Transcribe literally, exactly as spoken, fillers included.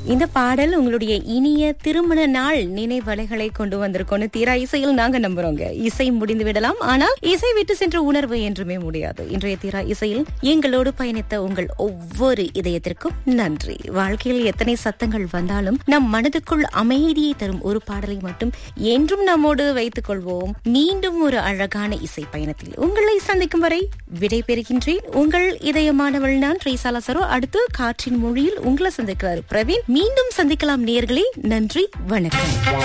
இந்த பாடல் உங்களுடைய இனிய திருமண நாள் நினைவலைகளை கொண்டு வந்திருக்கோன்னு தீரா இசையில் நாங்க நம்புறோங்க. இசை முடிந்து விடலாம், ஆனால் இசை விட்டு சென்ற உணர்வு என்றுமே முடியாது. இன்றைய தீரா இசையில் எங்களோடு பயணித்த உங்கள் ஒவ்வொரு இதயத்திற்கும் நன்றி. வாழ்க்கையில் எத்தனை சத்தங்கள் வந்தாலும் நம் மனதுக்குள் அமைதியை தரும் ஒரு பாடலை மட்டும் என்றும் நம்மோடு வைத்துக் கொள்வோம். மீண்டும் ஒரு அழகான இசை பயணத்தில் உங்களை சந்திக்கும் வரை விடை பெறுகின்றேன். உங்கள் இதயமானவள் நான் ட்ரீசாலா சரோ. அடுத்து காற்றின் மொழியில் உங்களை சந்திக்கிறார் பிரவீன். மீண்டும் சந்திக்கலாம் நேயர்களே. நன்றி, வணக்கம்.